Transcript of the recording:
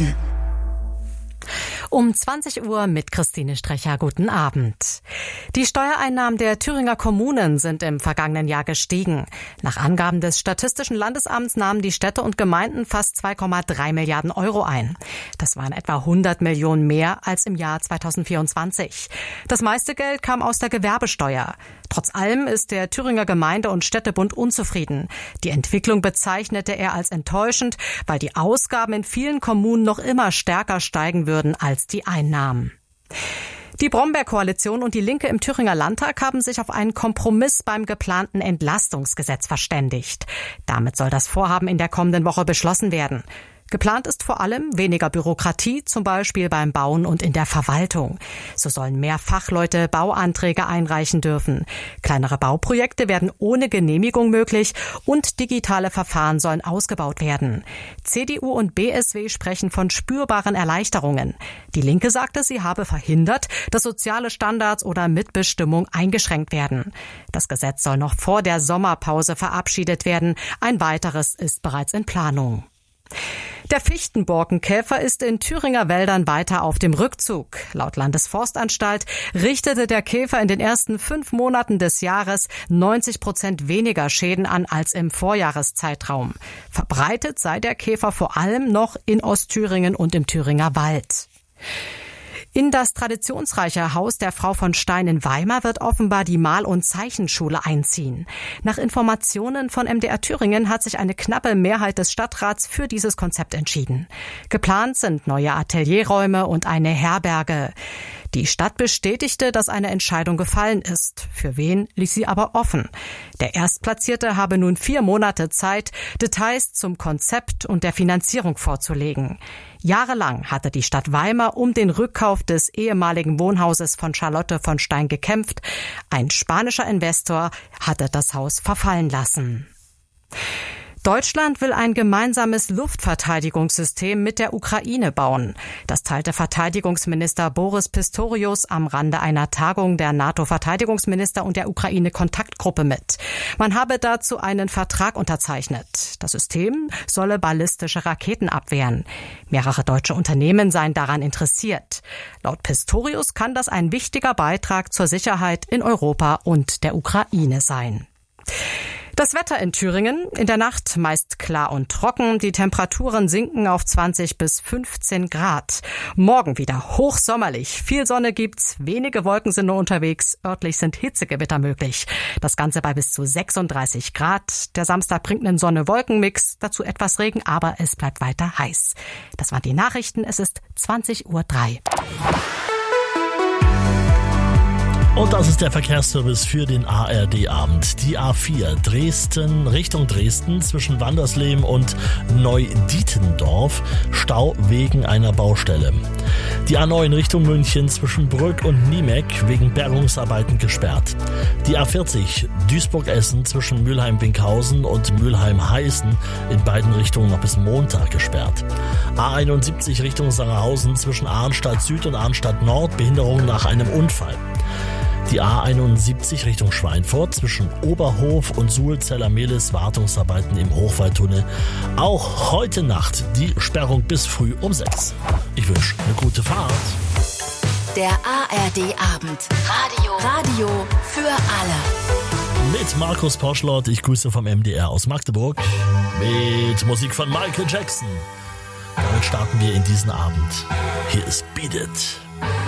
Nachrichten. Um 20 Uhr mit Christine Strecher. Guten Abend. Die Steuereinnahmen der Thüringer Kommunen sind im vergangenen Jahr gestiegen. Nach Angaben des Statistischen Landesamts nahmen die Städte und Gemeinden fast 2,3 Milliarden Euro ein. Das waren etwa 100 Millionen mehr als im Jahr 2024. Das meiste Geld kam aus der Gewerbesteuer. Trotz allem ist der Thüringer Gemeinde- und Städtebund unzufrieden. Die Entwicklung bezeichnete er als enttäuschend, weil die Ausgaben in vielen Kommunen noch immer stärker steigen würden als die Einnahmen. Die Brombeer-Koalition und die Linke im Thüringer Landtag haben sich auf einen Kompromiss beim geplanten Entlastungsgesetz verständigt. Damit soll das Vorhaben in der kommenden Woche beschlossen werden. Geplant ist vor allem weniger Bürokratie, zum Beispiel beim Bauen und in der Verwaltung. So sollen mehr Fachleute Bauanträge einreichen dürfen. Kleinere Bauprojekte werden ohne Genehmigung möglich und digitale Verfahren sollen ausgebaut werden. CDU und BSW sprechen von spürbaren Erleichterungen. Die Linke sagte, sie habe verhindert, dass soziale Standards oder Mitbestimmung eingeschränkt werden. Das Gesetz soll noch vor der Sommerpause verabschiedet werden. Ein weiteres ist bereits in Planung. Der Fichtenborkenkäfer ist in Thüringer Wäldern weiter auf dem Rückzug. Laut Landesforstanstalt richtete der Käfer in den ersten 5 Monaten des Jahres 90% weniger Schäden an als im Vorjahreszeitraum. Verbreitet sei der Käfer vor allem noch in Ostthüringen und im Thüringer Wald. In das traditionsreiche Haus der Frau von Stein in Weimar wird offenbar die Mal- und Zeichenschule einziehen. Nach Informationen von MDR Thüringen hat sich eine knappe Mehrheit des Stadtrats für dieses Konzept entschieden. Geplant sind neue Atelierräume und eine Herberge. Die Stadt bestätigte, dass eine Entscheidung gefallen ist. Für wen ließ sie aber offen. Der Erstplatzierte habe nun 4 Monate Zeit, Details zum Konzept und der Finanzierung vorzulegen. Jahrelang hatte die Stadt Weimar um den Rückkauf des ehemaligen Wohnhauses von Charlotte von Stein gekämpft. Ein spanischer Investor hatte das Haus verfallen lassen. Deutschland will ein gemeinsames Luftverteidigungssystem mit der Ukraine bauen. Das teilte Verteidigungsminister Boris Pistorius am Rande einer Tagung der NATO-Verteidigungsminister und der Ukraine-Kontaktgruppe mit. Man habe dazu einen Vertrag unterzeichnet. Das System solle ballistische Raketen abwehren. Mehrere deutsche Unternehmen seien daran interessiert. Laut Pistorius kann das ein wichtiger Beitrag zur Sicherheit in Europa und der Ukraine sein. Das Wetter in Thüringen: in der Nacht meist klar und trocken. Die Temperaturen sinken auf 20 bis 15 Grad. Morgen wieder hochsommerlich. Viel Sonne gibt's, wenige Wolken sind nur unterwegs. Örtlich sind Hitzegewitter möglich. Das Ganze bei bis zu 36 Grad. Der Samstag bringt einen Sonne-Wolken-Mix, dazu etwas Regen, aber es bleibt weiter heiß. Das waren die Nachrichten. Es ist 20:03 Uhr. Und das ist der Verkehrsservice für den ARD-Abend. Die A4 Dresden Richtung Dresden zwischen Wandersleben und Neudietendorf. Stau wegen einer Baustelle. Die A9 Richtung München zwischen Brück und Niemeck wegen Bergungsarbeiten gesperrt. Die A40 Duisburg-Essen zwischen Mülheim-Winkhausen und Mülheim-Heißen in beiden Richtungen noch bis Montag gesperrt. A71 Richtung Sangerhausen zwischen Arnstadt Süd und Arnstadt Nord, Behinderung nach einem Unfall. Die A71 Richtung Schweinfurt zwischen Oberhof und Suhlzeller-Mehlis, Wartungsarbeiten im Hochwaldtunnel. Auch heute Nacht die Sperrung bis früh um 6. Ich wünsche eine gute Fahrt. Der ARD-Abend. Radio für alle. Mit Markus Poschlott, ich grüße vom MDR aus Magdeburg. Mit Musik von Michael Jackson. Damit starten wir in diesen Abend. Hier ist Beat It.